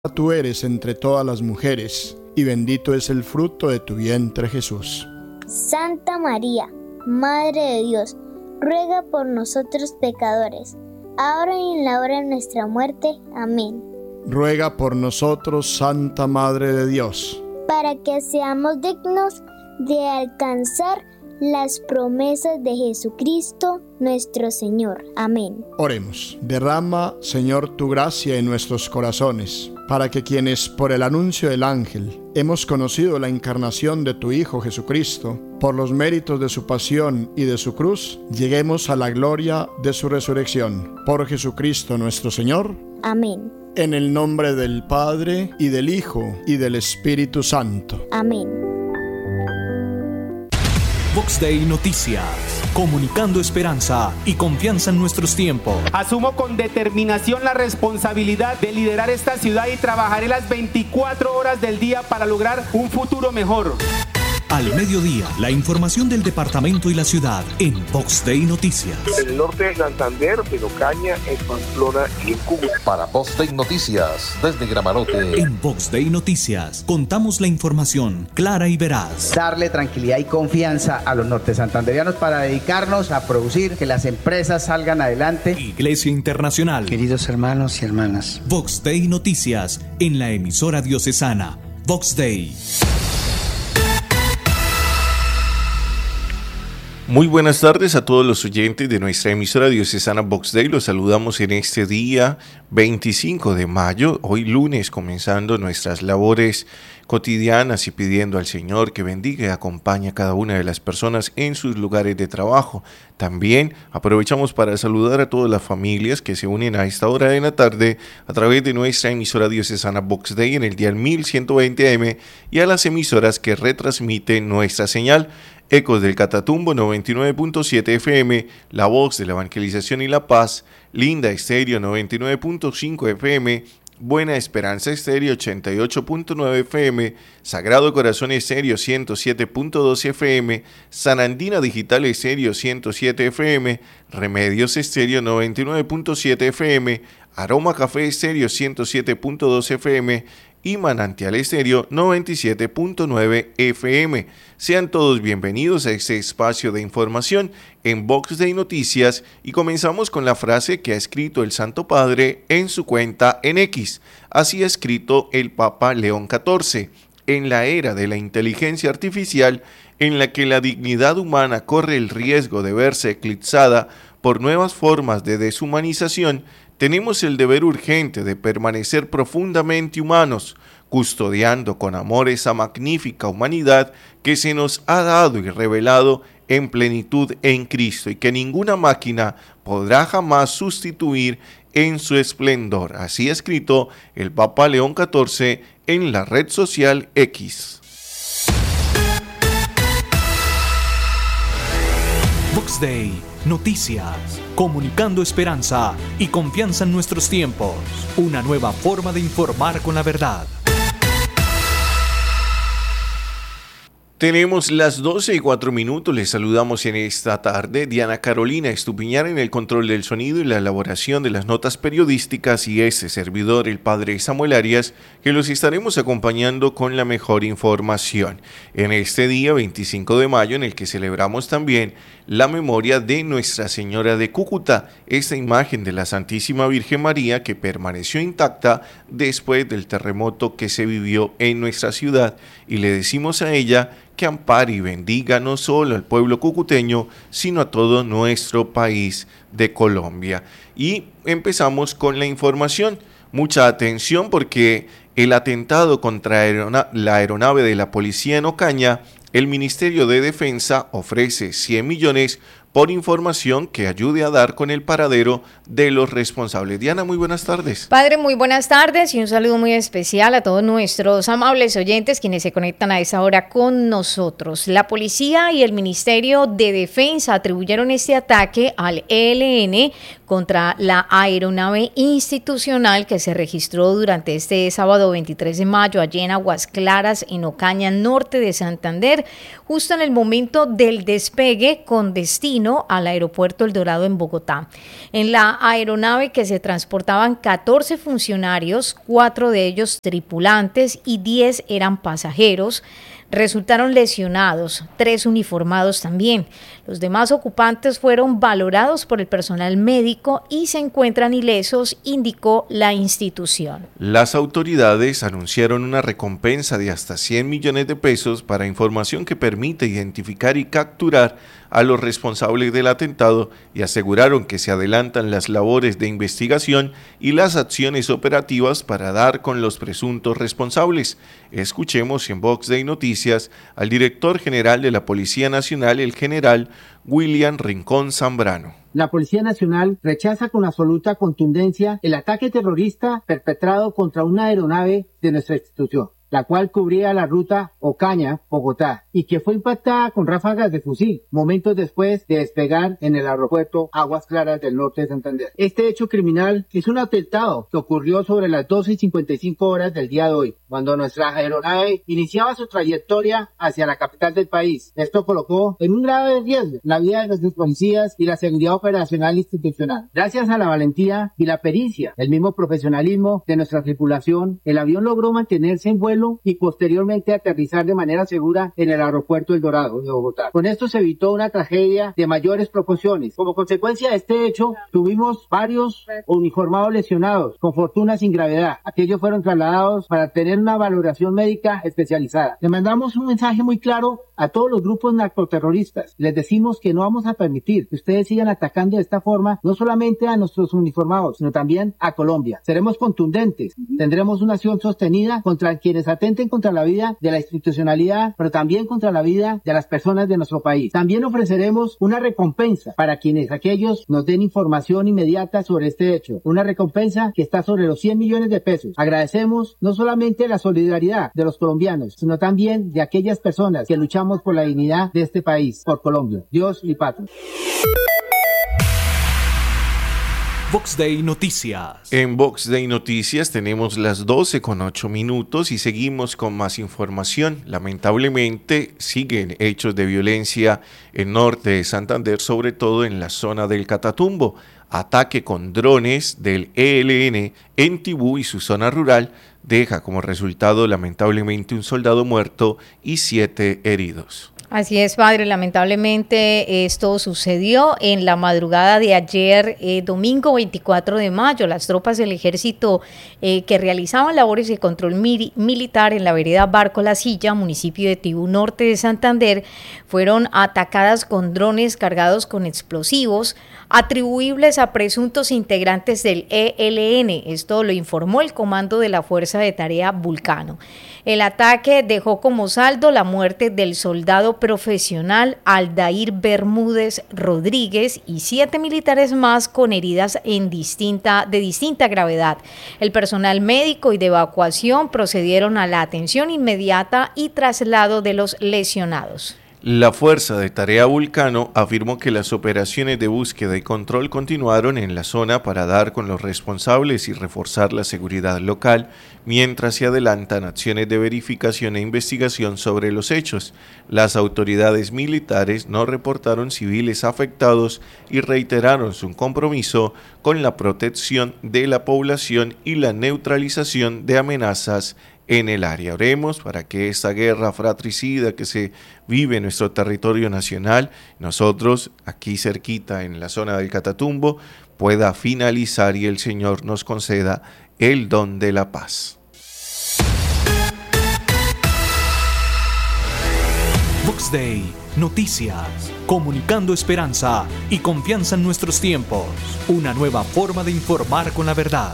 Tú eres entre todas las mujeres, y bendito es el fruto de tu vientre, Jesús. Santa María, Madre de Dios, ruega por nosotros pecadores, ahora y en la hora de nuestra muerte. Amén. Ruega por nosotros, Santa Madre de Dios, para que seamos dignos de alcanzar las promesas de Jesucristo, nuestro Señor. Amén. Oremos. Derrama, Señor, tu gracia en nuestros corazones, para que quienes por el anuncio del ángel hemos conocido la encarnación de tu Hijo Jesucristo, por los méritos de su pasión y de su cruz, lleguemos a la gloria de su resurrección. Por Jesucristo nuestro Señor. Amén. En el nombre del Padre, y del Hijo, y del Espíritu Santo. Amén. Vox Day Noticias, comunicando esperanza y confianza en nuestros tiempos. Asumo con determinación la responsabilidad de liderar esta ciudad y trabajaré las 24 horas del día para lograr un futuro mejor. Al mediodía, la información del departamento y la ciudad en Vox Day Noticias. En el norte de Santander, en Ocaña, en Pamplona y en Cúcuta. Para Vox Day Noticias, desde Gramarote. En Vox Day Noticias, contamos la información clara y veraz. Darle tranquilidad y confianza a los norte santanderianos para dedicarnos a producir, que las empresas salgan adelante. Iglesia Internacional. Queridos hermanos y hermanas. Vox Day Noticias, en la emisora diocesana. Vox Day. Muy buenas tardes a todos los oyentes de nuestra emisora diocesana Vox Day. Los saludamos en este día 25 de mayo, hoy lunes, comenzando nuestras labores cotidianas y pidiendo al Señor que bendiga y acompañe a cada una de las personas en sus lugares de trabajo. También aprovechamos para saludar a todas las familias que se unen a esta hora de la tarde a través de nuestra emisora diocesana Vox Day en el dial 1120 AM y a las emisoras que retransmiten nuestra señal. Ecos del Catatumbo 99.7 FM, La Voz de la Evangelización y la Paz, Linda Estéreo 99.5 FM, Buena Esperanza Estéreo 88.9 FM, Sagrado Corazón Estéreo 107.2 FM, San Andina Digital Estéreo 107 FM, Remedios Estéreo 99.7 FM, Aroma Café Estéreo 107.2 FM y Manantial Estéreo 97.9 FM. Sean todos bienvenidos a este espacio de información en Vox Day Noticias y comenzamos con la frase que ha escrito el Santo Padre en su cuenta en X. Así ha escrito el Papa León XIV. En la era de la inteligencia artificial, en la que la dignidad humana corre el riesgo de verse eclipsada por nuevas formas de deshumanización, tenemos el deber urgente de permanecer profundamente humanos, custodiando con amor esa magnífica humanidad que se nos ha dado y revelado en plenitud en Cristo y que ninguna máquina podrá jamás sustituir en su esplendor. Así ha escrito el Papa León XIV en la red social X. Vox Day Noticias, comunicando esperanza y confianza en nuestros tiempos. Una nueva forma de informar con la verdad. Tenemos las 12:04. Les saludamos en esta tarde. Diana Carolina Estupiñán en el control del sonido y la elaboración de las notas periodísticas y este servidor, el Padre Samuel Arias, que los estaremos acompañando con la mejor información. En este día 25 de mayo, en el que celebramos también la memoria de Nuestra Señora de Cúcuta, esta imagen de la Santísima Virgen María que permaneció intacta después del terremoto que se vivió en nuestra ciudad, y le decimos a ella que ampare y bendiga no solo al pueblo cucuteño, sino a todo nuestro país de Colombia. Y empezamos con la información. Mucha atención porque el atentado contra la aeronave de la policía en Ocaña, el Ministerio de Defensa ofrece 100 millones por información que ayude a dar con el paradero de los responsables. Diana, muy buenas tardes. Padre, muy buenas tardes y un saludo muy especial a todos nuestros amables oyentes quienes se conectan a esa hora con nosotros. La policía y el Ministerio de Defensa atribuyeron este ataque al ELN contra la aeronave institucional que se registró durante este sábado 23 de mayo allí en Aguas Claras, en Ocaña, norte de Santander, justo en el momento del despegue con destino destino al aeropuerto El Dorado en Bogotá. En la aeronave que se transportaban 14 funcionarios, 4 de ellos tripulantes y 10 eran pasajeros. Resultaron lesionados, 3 uniformados también. Los demás ocupantes fueron valorados por el personal médico y se encuentran ilesos, indicó la institución. Las autoridades anunciaron una recompensa de hasta 100 millones de pesos para información que permite identificar y capturar a los responsables del atentado y aseguraron que se adelantan las labores de investigación y las acciones operativas para dar con los presuntos responsables. Escuchemos en Vox Day Noticias al director general de la Policía Nacional, el general William Rincón Zambrano. La Policía Nacional rechaza con absoluta contundencia el ataque terrorista perpetrado contra una aeronave de nuestra institución, la cual cubría la ruta Ocaña-Bogotá y que fue impactada con ráfagas de fusil momentos después de despegar en el aeropuerto Aguas Claras del norte de Santander. Este hecho criminal es un atentado que ocurrió sobre las 12:55 del día de hoy, cuando nuestra aeronave iniciaba su trayectoria hacia la capital del país. Esto colocó en un grave riesgo la vida de nuestros policías y la seguridad operacional institucional. Gracias a la valentía y la pericia, el mismo profesionalismo de nuestra tripulación, el avión logró mantenerse en vuelo y posteriormente aterrizar de manera segura en el aeropuerto El Dorado de Bogotá. Con esto se evitó una tragedia de mayores proporciones. Como consecuencia de este hecho, tuvimos varios uniformados lesionados, con fortuna sin gravedad. Aquellos fueron trasladados para tener una valoración médica especializada. Le mandamos un mensaje muy claro a todos los grupos narcoterroristas. Les decimos que no vamos a permitir que ustedes sigan atacando de esta forma, no solamente a nuestros uniformados, sino también a Colombia. Seremos contundentes, tendremos una acción sostenida contra quienes atenten contra la vida de la institucionalidad, pero también contra la vida de las personas de nuestro país. También ofreceremos una recompensa para aquellos nos den información inmediata sobre este hecho. Una recompensa que está sobre los 100 millones de pesos. Agradecemos no solamente la solidaridad de los colombianos, sino también de aquellas personas que luchamos por la dignidad de este país, por Colombia. Dios y patria. Vox Day Noticias. En Vox Day Noticias tenemos las 12:08 y seguimos con más información. Lamentablemente siguen hechos de violencia en norte de Santander, sobre todo en la zona del Catatumbo. Ataque con drones del ELN en Tibú y su zona rural deja como resultado lamentablemente un soldado muerto y 7 heridos. Así es, padre, lamentablemente esto sucedió en la madrugada de ayer, domingo 24 de mayo. Las tropas del ejército que realizaban labores de control militar en la vereda Barco La Silla, municipio de Tibú, norte de Santander, fueron atacadas con drones cargados con explosivos atribuibles a presuntos integrantes del ELN. Esto lo informó el comando de la Fuerza de Tarea Vulcano. El ataque dejó como saldo la muerte del soldado profesional Aldair Bermúdez Rodríguez y 7 militares más con heridas de distinta gravedad. El personal médico y de evacuación procedieron a la atención inmediata y traslado de los lesionados. La Fuerza de Tarea Vulcano afirmó que las operaciones de búsqueda y control continuaron en la zona para dar con los responsables y reforzar la seguridad local, mientras se adelantan acciones de verificación e investigación sobre los hechos. Las autoridades militares no reportaron civiles afectados y reiteraron su compromiso con la protección de la población y la neutralización de amenazas en el área. Oremos para que esta guerra fratricida que se vive en nuestro territorio nacional, nosotros aquí cerquita en la zona del Catatumbo, pueda finalizar y el Señor nos conceda el don de la paz. Vox Day, noticias, comunicando esperanza y confianza en nuestros tiempos. Una nueva forma de informar con la verdad.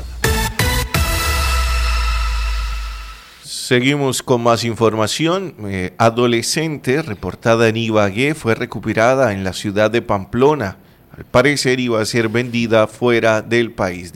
Seguimos con más información. Adolescente reportada en Ibagué fue recuperada en la ciudad de Pamplona. Al parecer iba a ser vendida fuera del país. Diana.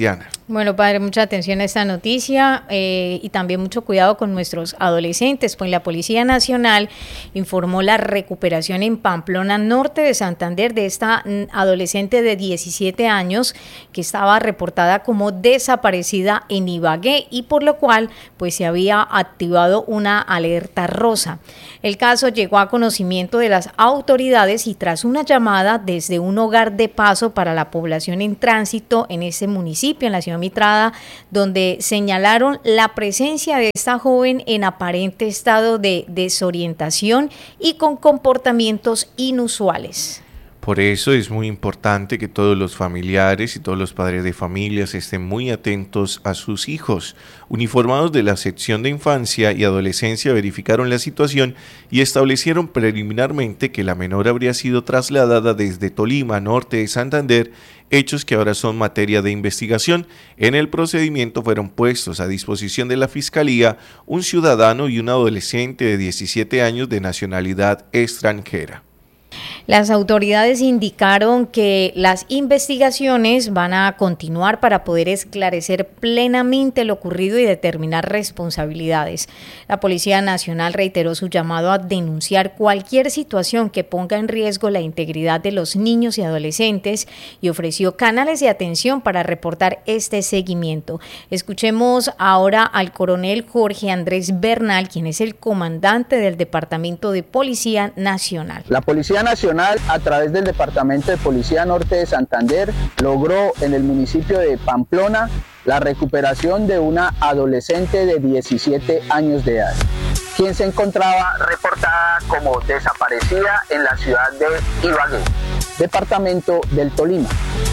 Bueno, padre, mucha atención a esta noticia y también mucho cuidado con nuestros adolescentes, pues la Policía Nacional informó la recuperación en Pamplona, norte de Santander, de esta adolescente de 17 años que estaba reportada como desaparecida en Ibagué y por lo cual pues se había activado una alerta rosa. El caso llegó a conocimiento de las autoridades y tras una llamada desde un hogar de paso para la población en tránsito en ese municipio, en la ciudad Mitrada, donde señalaron la presencia de esta joven en aparente estado de desorientación y con comportamientos inusuales. Por eso es muy importante que todos los familiares y todos los padres de familias estén muy atentos a sus hijos. Uniformados de la sección de infancia y adolescencia verificaron la situación y establecieron preliminarmente que la menor habría sido trasladada desde Tolima, norte de Santander, hechos que ahora son materia de investigación. En el procedimiento fueron puestos a disposición de la Fiscalía un ciudadano y un adolescente de 17 años de nacionalidad extranjera. Las autoridades indicaron que las investigaciones van a continuar para poder esclarecer plenamente lo ocurrido y determinar responsabilidades. La Policía Nacional reiteró su llamado a denunciar cualquier situación que ponga en riesgo la integridad de los niños y adolescentes y ofreció canales de atención para reportar este seguimiento. Escuchemos ahora al coronel Jorge Andrés Bernal, quien es el comandante del Departamento de Policía Nacional. La Policía Nacional, a través del Departamento de Policía Norte de Santander, logró en el municipio de Pamplona la recuperación de una adolescente de 17 años de edad, quien se encontraba reportada como desaparecida en la ciudad de Ibagué, departamento del Tolima,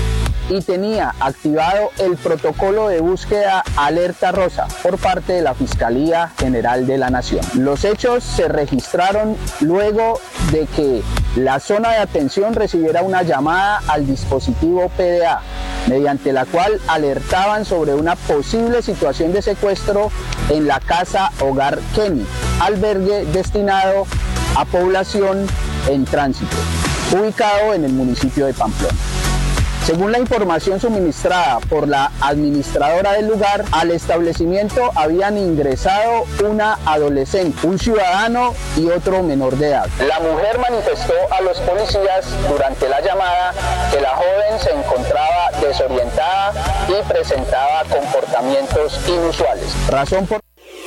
y tenía activado el protocolo de búsqueda alerta rosa por parte de la Fiscalía General de la Nación. Los hechos se registraron luego de que la zona de atención recibiera una llamada al dispositivo PDA, mediante la cual alertaban sobre una posible situación de secuestro en la casa Hogar Kenny, albergue destinado a población en tránsito, ubicado en el municipio de Pamplona. Según la información suministrada por la administradora del lugar, al establecimiento habían ingresado una adolescente, un ciudadano y otro menor de edad. La mujer manifestó a los policías durante la llamada que la joven se encontraba desorientada y presentaba comportamientos inusuales. Razón por...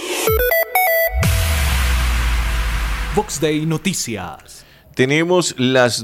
Vox Day Noticias. Tenemos las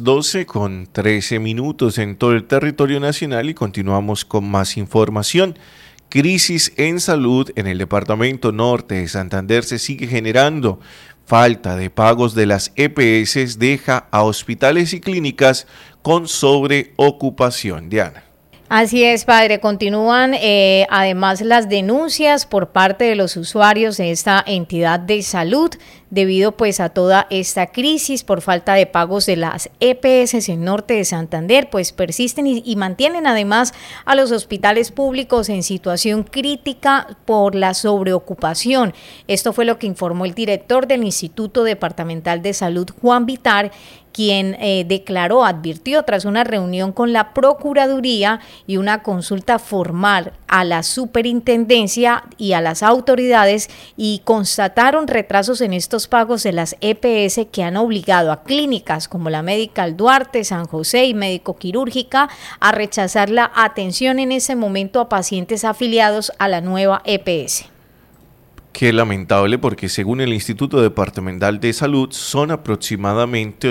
12:13 en todo el territorio nacional y continuamos con más información. Crisis en salud en el departamento norte de Santander se sigue generando. Falta de pagos de las EPS deja a hospitales y clínicas con sobreocupación. Diana. Así es, padre. Continúan además las denuncias por parte de los usuarios de esta entidad de salud debido pues a toda esta crisis por falta de pagos de las EPS en norte de Santander, pues persisten y mantienen además a los hospitales públicos en situación crítica por la sobreocupación. Esto fue lo que informó el director del Instituto Departamental de Salud, Juan Vitar, quien advirtió tras una reunión con la Procuraduría y una consulta formal a la superintendencia y a las autoridades, y constataron retrasos en estos pagos de las EPS que han obligado a clínicas como la Medical Duarte, San José y Médico Quirúrgica a rechazar la atención en ese momento a pacientes afiliados a la nueva EPS. Qué lamentable, porque según el Instituto Departamental de Salud son aproximadamente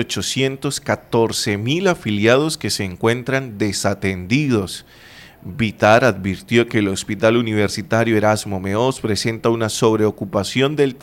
814,000 afiliados que se encuentran desatendidos. Vitar advirtió que el Hospital Universitario Erasmo Meós presenta una sobreocupación del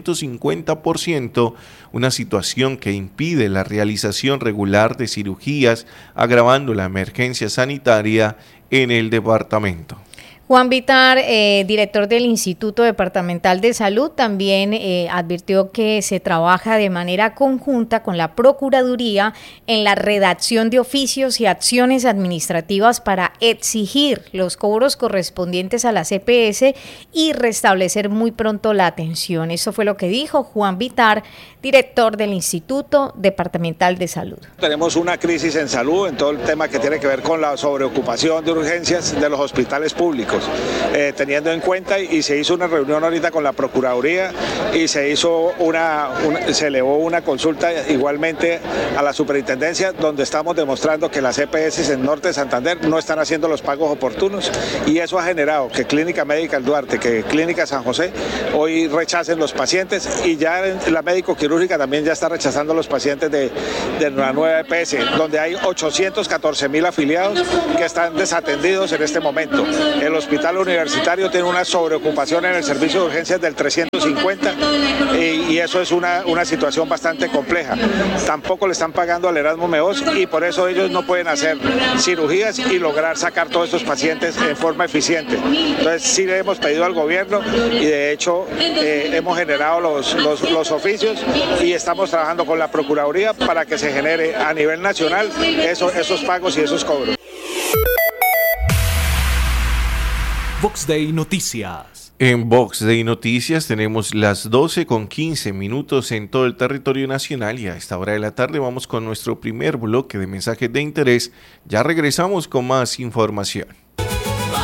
350%, una situación que impide la realización regular de cirugías, agravando la emergencia sanitaria en el departamento. Juan Vitar, director del Instituto Departamental de Salud, también advirtió que se trabaja de manera conjunta con la Procuraduría en la redacción de oficios y acciones administrativas para exigir los cobros correspondientes a las EPS y restablecer muy pronto la atención. Eso fue lo que dijo Juan Vitar, director del Instituto Departamental de Salud. Tenemos una crisis en salud en todo el tema que tiene que ver con la sobreocupación de urgencias de los hospitales públicos. médicos, teniendo en cuenta, y se hizo una reunión ahorita con la Procuraduría y se elevó una consulta igualmente a la superintendencia, donde estamos demostrando que las EPS en Norte de Santander no están haciendo los pagos oportunos, y eso ha generado que Clínica Médica El Duarte, que Clínica San José hoy rechacen los pacientes, y ya la médico quirúrgica también ya está rechazando los pacientes de la nueva EPS, donde hay 814.000 afiliados que están desatendidos en este momento. El hospital universitario tiene una sobreocupación en el servicio de urgencias del 350 y eso es una situación bastante compleja. Tampoco le están pagando al Erasmo Meos y por eso ellos no pueden hacer cirugías y lograr sacar todos estos pacientes en forma eficiente. Entonces sí le hemos pedido al gobierno y de hecho hemos generado los oficios y estamos trabajando con la Procuraduría para que se genere a nivel nacional esos pagos y esos cobros. Vox Day Noticias. En Vox Day Noticias tenemos las 12:15 en todo el territorio nacional, y a esta hora de la tarde vamos con nuestro primer bloque de mensajes de interés. Ya regresamos con más información.